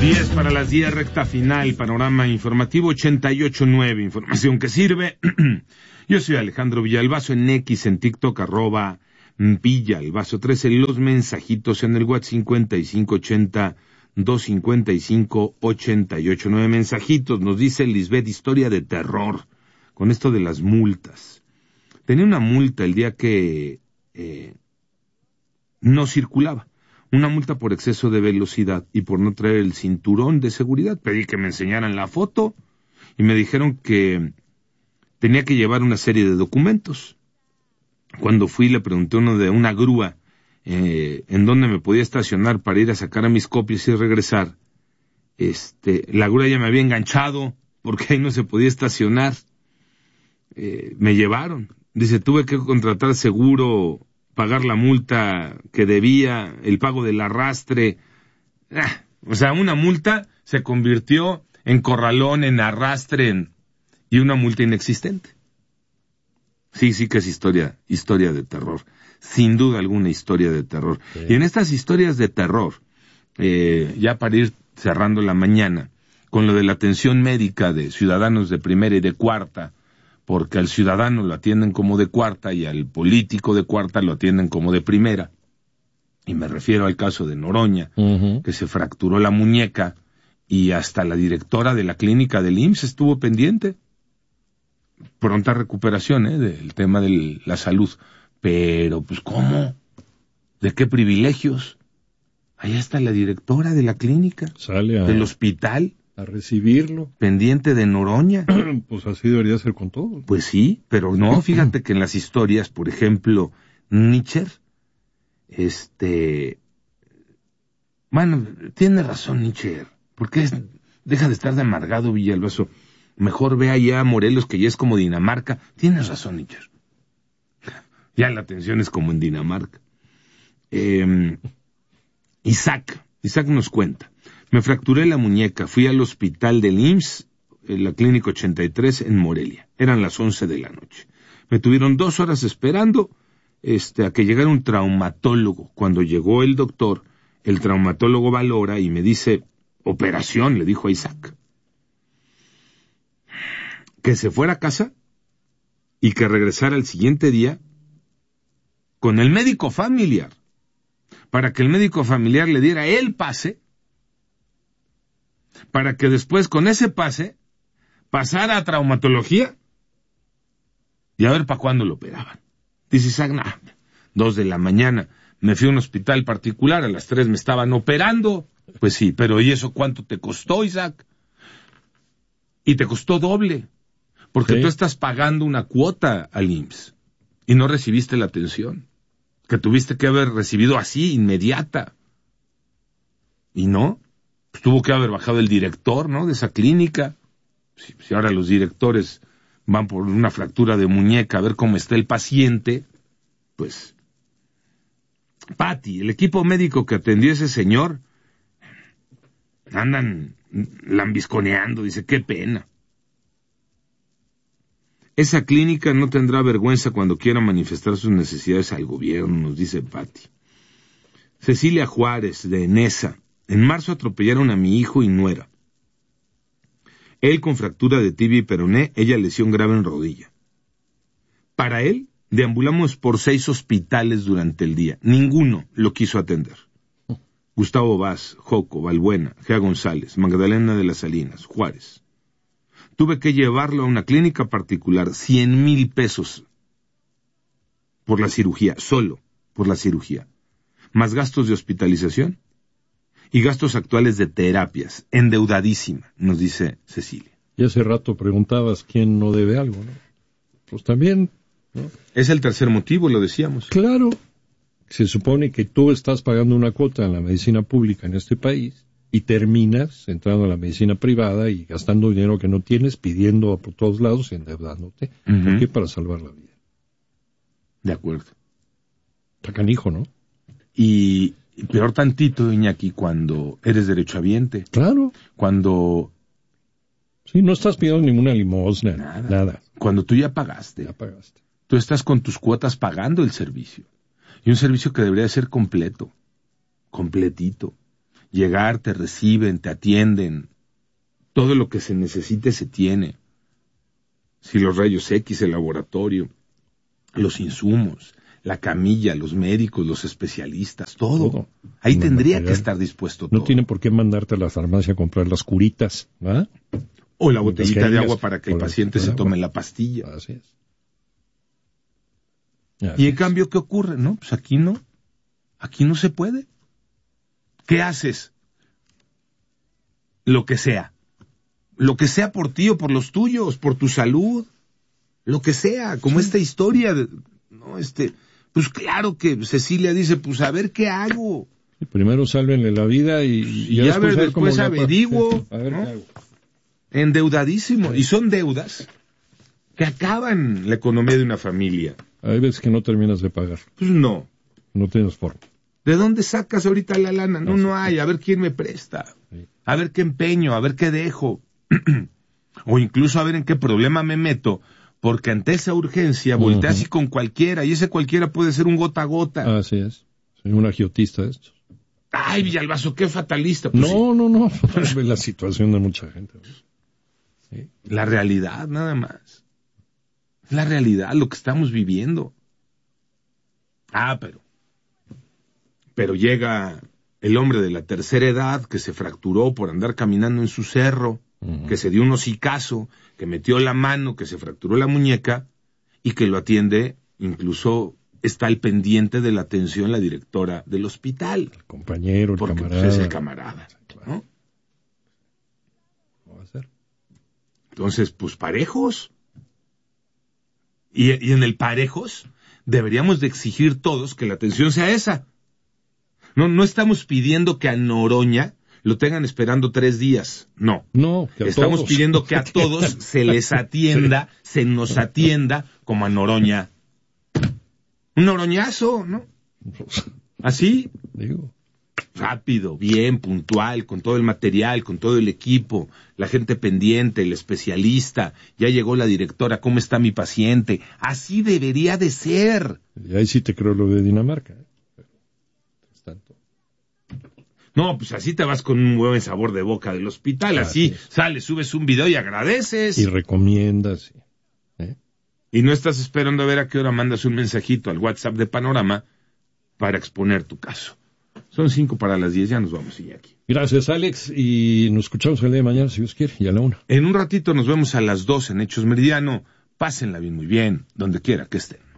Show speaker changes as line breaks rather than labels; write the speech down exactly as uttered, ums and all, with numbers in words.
diez para las diez, recta final, panorama informativo ochenta y ocho nueve, información que sirve. Yo soy Alejandro Villalbazo, en X, en TikTok, arroba Villalbazo trece, los mensajitos en el WhatsApp cincuenta y cinco ochenta, doscientos cincuenta y cinco, ochenta y ocho nueve, mensajitos, nos dice Lisbeth, historia de terror, con esto de las multas. Tenía una multa el día que eh, no circulaba. Una multa por exceso de velocidad y por no traer el cinturón de seguridad. Pedí que me enseñaran la foto y me dijeron que tenía que llevar una serie de documentos. Cuando fui le pregunté a uno de una grúa eh, en dónde me podía estacionar para ir a sacar a mis copias y regresar. Este, la grúa ya me había enganchado porque ahí no se podía estacionar. Eh, me llevaron. Dice, tuve que contratar seguro, pagar la multa que debía, el pago del arrastre. Ah, o sea, una multa se convirtió en corralón, en arrastre, en, y una multa inexistente. Sí, sí que es historia, historia de terror. Sin duda alguna historia de terror. Sí. Y en estas historias de terror, eh, ya para ir cerrando la mañana, con lo de la atención médica de ciudadanos de primera y de cuarta, porque al ciudadano lo atienden como de cuarta y al político de cuarta lo atienden como de primera. Y me refiero al caso de Noroña, uh-huh. que se fracturó la muñeca y hasta la directora de la clínica del I M S S estuvo pendiente. Pronta recuperación, ¿eh?, del tema de la salud. Pero, pues, ¿cómo? ¿De qué privilegios? Allá está la directora de la clínica,
sale a...
del hospital.
A recibirlo.
Pendiente de Noroña.
Pues así debería ser con todo.
Pues sí, pero no, fíjate que en las historias, por ejemplo, Nietzsche, este... Bueno, tiene razón Nietzsche, porque es... deja de estar de amargado Villalbazo. Mejor ve allá a Morelos, que ya es como Dinamarca. Tienes razón, Nietzsche. Ya la atención es como en Dinamarca. Eh, Isaac, Isaac nos cuenta. Me fracturé la muñeca, fui al hospital del I M S S, en la clínica ochenta y tres en Morelia. Eran las once de la noche. Me tuvieron dos horas esperando este, a que llegara un traumatólogo. Cuando llegó el doctor, el traumatólogo valora y me dice, operación, le dijo a Isaac. Que se fuera a casa y que regresara el siguiente día con el médico familiar, para que el médico familiar le diera el pase, para que después con ese pase pasara a traumatología y a ver para cuándo lo operaban. Dice Isaac, nah, dos de la mañana, me fui a un hospital particular, a las tres me estaban operando. Pues sí, pero ¿y eso cuánto te costó, Isaac? Y te costó doble, porque sí. Tú estás pagando una cuota al I M S S y no recibiste la atención que tuviste que haber recibido así, inmediata. Y no, pues tuvo que haber bajado el director, ¿no?, de esa clínica. Si, si ahora los directores van por una fractura de muñeca a ver cómo está el paciente, pues... Pati, el equipo médico que atendió a ese señor, andan lambisconeando, dice, qué pena. Esa clínica no tendrá vergüenza cuando quiera manifestar sus necesidades al gobierno, nos dice Pati. Cecilia Juárez, de Nesa. En marzo atropellaron a mi hijo y nuera. Él con fractura de tibia y peroné, ella lesión grave en rodilla. Para él, deambulamos por seis hospitales durante el día. Ninguno lo quiso atender. Gustavo Vaz, Joco, Balbuena, Gea González, Magdalena de las Salinas, Juárez. Tuve que llevarlo a una clínica particular, cien mil pesos por la cirugía, solo por la cirugía, más gastos de hospitalización y gastos actuales de terapias, endeudadísima, nos dice Cecilia.
Y hace rato preguntabas quién no debe algo, ¿no? Pues también, ¿no?
Es el tercer motivo, lo decíamos.
Claro, se supone que tú estás pagando una cuota en la medicina pública en este país y terminas entrando a la medicina privada y gastando dinero que no tienes, pidiendo por todos lados, endeudándote. Uh-huh. ¿Por qué? Para salvar la vida.
De acuerdo.
Está canijo, ¿no?
Y, y peor tantito, Iñaki, cuando eres derechohabiente.
Claro.
Cuando...
Sí, no estás pidiendo ninguna limosna, nada. nada.
Cuando tú ya pagaste.
Ya pagaste.
Tú estás con tus cuotas pagando el servicio. Y un servicio que debería ser completo. Completito. llegar, te reciben, te atienden. Todo lo que se necesite se tiene. Si los rayos X, el laboratorio, los insumos, la camilla, los médicos, los especialistas, todo. todo. Ahí no tendría material. que estar dispuesto todo.
No tienen por qué mandarte a la farmacia a comprar las curitas, ¿verdad?
O la botellita de agua para que el paciente se tome la pastilla.
Así es.
Así y en es. cambio, ¿qué ocurre? No, pues aquí no. Aquí no se puede. ¿Qué haces? Lo que sea. Lo que sea por ti o por los tuyos, por tu salud. Lo que sea, como sí. esta historia. De, no, este, pues claro que Cecilia dice, pues a ver qué hago.
Sí, primero sálvenle la vida y, y,
y ya después, ver, después averiguo.
A ver
¿no?
qué hago.
Endeudadísimo. Sí. Y son deudas que acaban la economía de una familia.
Hay veces que no terminas de pagar.
Pues no.
No tienes forma.
¿De dónde sacas ahorita la lana? No, no hay. A ver quién me presta.
Sí.
A ver qué empeño, a ver qué dejo. O incluso a ver en qué problema me meto. Porque ante esa urgencia volteas uh-huh. y con cualquiera. Y ese cualquiera puede ser un gota a gota.
Así es. Soy un agiotista de estos.
Ay, Villalbazo, qué fatalista.
Pues no, sí. no, no, no. La situación de mucha gente.
Sí. La realidad, nada más. La realidad, lo que estamos viviendo. Ah, pero... Pero llega el hombre de la tercera edad que se fracturó por andar caminando en su cerro, uh-huh. que se dio un hocicazo, que metió la mano, que se fracturó la muñeca y que lo atiende, incluso está al pendiente de la atención la directora del hospital.
El compañero, el
porque,
camarada.
Pues, es el camarada, claro. ¿no?
¿Cómo va a ser?
Entonces, pues parejos. Y, y en el parejos deberíamos de exigir todos que la atención sea esa. No, no estamos pidiendo que a Noroña lo tengan esperando tres días. No.
No, que a
Estamos
todos.
pidiendo que a todos se les atienda, sí. se nos atienda como a Noroña. Un noroñazo, ¿no? Así.
Digo.
Rápido, bien, puntual, con todo el material, con todo el equipo, la gente pendiente, el especialista, ya llegó la directora, ¿cómo está mi paciente? Así debería de ser.
Y ahí sí te creo lo de Dinamarca, ¿eh? Tanto.
No, pues así te vas con un buen sabor de boca del hospital, ah, así sí. sales, subes un video y agradeces.
Y recomiendas. ¿eh?
Y no estás esperando a ver a qué hora mandas un mensajito al WhatsApp de Panorama para exponer tu caso. Son cinco para las diez, ya nos vamos, Iñaki.
Gracias, Alex, y nos escuchamos el día de mañana, si Dios quiere, y a la una.
En un ratito nos vemos a las dos en Hechos Meridiano. Pásenla bien, muy bien, donde quiera que estén.